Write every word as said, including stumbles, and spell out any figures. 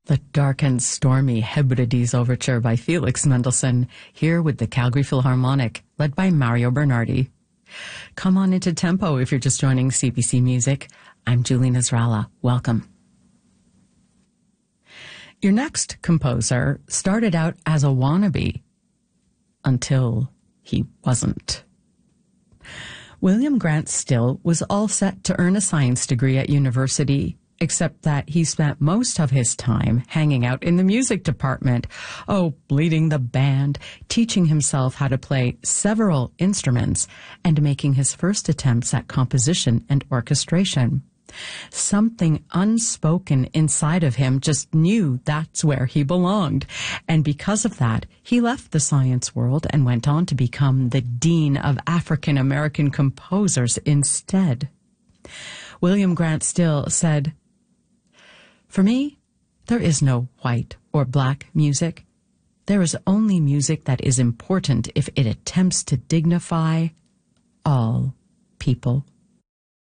The dark and stormy Hebrides Overture by Felix Mendelssohn, here with the Calgary Philharmonic, led by Mario Bernardi. Come on into tempo if you're just joining C B C Music. I'm Julie Nasrallah. Welcome. Your next composer started out as a wannabe until he wasn't. William Grant Still was all set to earn a science degree at university, except that he spent most of his time hanging out in the music department, oh, leading the band, teaching himself how to play several instruments, and making his first attempts at composition and orchestration. Something unspoken inside of him just knew that's where he belonged, and because of that, he left the science world and went on to become the Dean of African American Composers instead. William Grant Still said, "For me, there is no white or black music. There is only music that is important if it attempts to dignify all people."